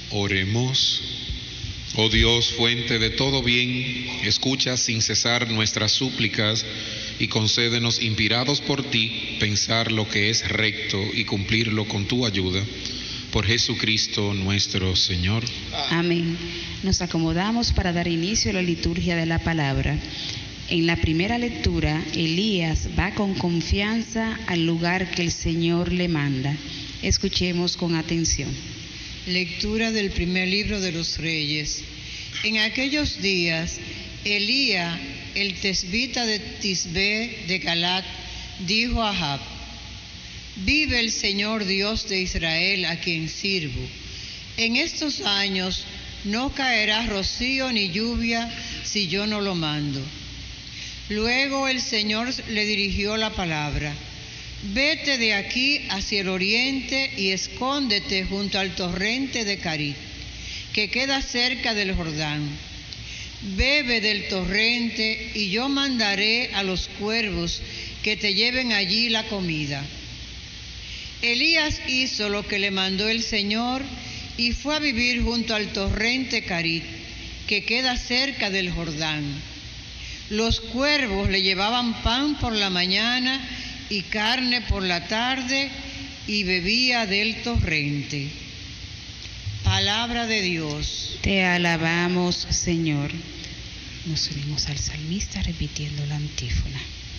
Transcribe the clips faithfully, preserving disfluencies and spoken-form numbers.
Oremos. Oh Dios, fuente de todo bien, escucha sin cesar nuestras súplicas y concédenos, inspirados por ti, pensar lo que es recto y cumplirlo con tu ayuda. Por Jesucristo nuestro Señor. Amén. Nos acomodamos para dar inicio a la liturgia de la palabra. En la primera lectura, Elías va con confianza al lugar que el Señor le manda. Escuchemos con atención. Lectura del primer libro de los Reyes. En aquellos días, Elías, el tesbita de Tisbé de Galat, dijo a Ahab: Vive el Señor Dios de Israel, a quien sirvo. En estos años no caerá rocío ni lluvia si yo no lo mando. Luego el Señor le dirigió la palabra: Vete de aquí hacia el oriente y escóndete junto al torrente de Carit, que queda cerca del Jordán. Bebe del torrente y yo mandaré a los cuervos que te lleven allí la comida. Elías hizo lo que le mandó el Señor y fue a vivir junto al torrente Carit, que queda cerca del Jordán. Los cuervos le llevaban pan por la mañana y carne por la tarde, y bebía del torrente. Palabra de Dios. Te alabamos, Señor. Nos unimos al salmista repitiendo la antífona.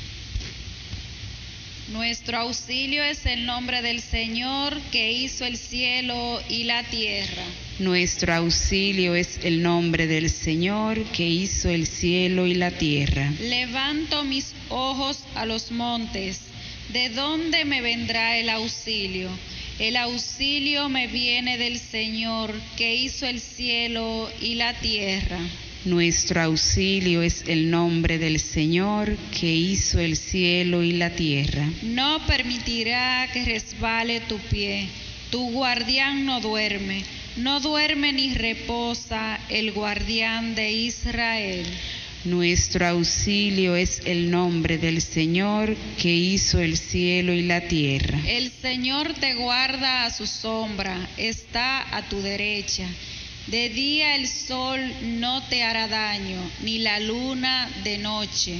Nuestro auxilio es el nombre del Señor, que hizo el cielo y la tierra. Nuestro auxilio es el nombre del Señor, que hizo el cielo y la tierra. Levanto mis ojos a los montes. ¿De dónde me vendrá el auxilio? El auxilio me viene del Señor, que hizo el cielo y la tierra. Nuestro auxilio es el nombre del Señor, que hizo el cielo y la tierra. No permitirá que resbale tu pie. Tu guardián no duerme, no duerme ni reposa el guardián de Israel. Nuestro auxilio es el nombre del Señor, que hizo el cielo y la tierra. El Señor te guarda a su sombra, está a tu derecha. De día el sol no te hará daño, ni la luna de noche.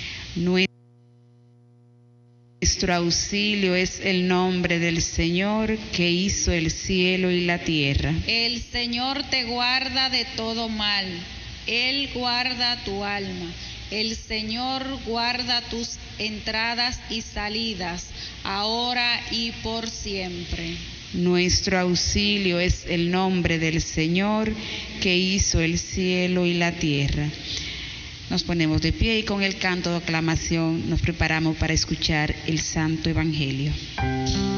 Nuestro auxilio es el nombre del Señor, que hizo el cielo y la tierra. El Señor te guarda de todo mal. Él guarda tu alma. El Señor guarda tus entradas y salidas, ahora y por siempre. Nuestro auxilio es el nombre del Señor, que hizo el cielo y la tierra. Nos ponemos de pie y con el canto de aclamación nos preparamos para escuchar el Santo Evangelio.